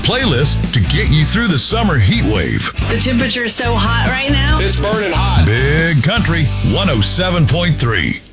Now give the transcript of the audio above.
playlist to get you through the summer heat wave. The temperature is so hot right now. It's burning hot. Big Country 107.3.